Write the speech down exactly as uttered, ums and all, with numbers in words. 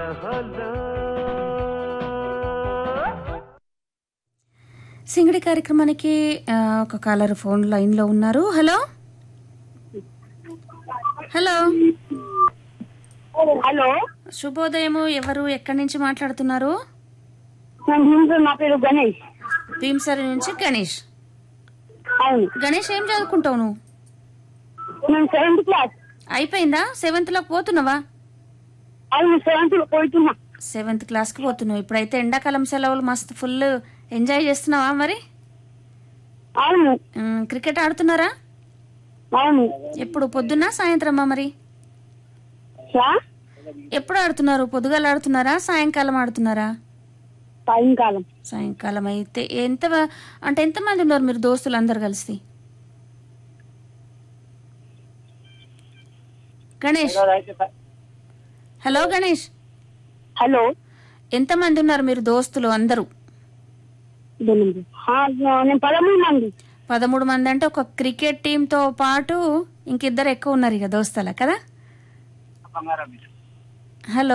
సింగడి కార్యక్రమానికి ఆ, ఒక కాలర్ ఫోన్ లైన్ లో ఉన్నారు. Hello hello hello, శుభోదయము. ఎవరు ఎక్కడి నుంచి మాట్లాడుతున్నారు? నేను భీమసర్, నా పేరు గణేష్. భీమసరి నుంచి గణేష్. అవును, గణేష్, ఏం చదువుకుంటావు నువ్వు? నేను సెవెంత్ క్లాస్. అయిపోయిందా? సెవెంత్ లోకి పోతున్నావా? అవును, సెవెంత్ లో పోతున్నా. సెవెంత్ క్లాస్ కి పోతున్నావు. ఇప్పుడైతే ఎండాకాలం సెలవులు మస్తు ఫుల్ ఎంజాయ్ చేస్తున్నావా మరి? అవును ఉమ్, క్రికెట్ ఆడుతున్నారా? అవును ఎప్పుడు, పొద్దున్న సాయంత్రమా మరి? సార్, ఎప్పుడు ఆడుతున్నారు? పొద్దుగాల ఆడుతున్నారా, సాయంకాలం ఆడుతున్నారా? సాయంకాలం. సాయంకాలం. అయితే ఎంత అంటే ఎంత మంది ఉన్నారు మీరు దోస్తులు అందరు కలిసి? గణేష్, హలో గణేష్, హలో, ఎంత మంది ఉన్నారు మీరు దోస్తులు అందరూ? ఆ, నేను పదమూడు మంది. పదమూడు మంది అంటే ఒక క్రికెట్ టీమ్ తో పాటు ఇంకిద్దరు ఎక్కువ ఉన్నారు ఇక దోస్తుల కదా? హలో.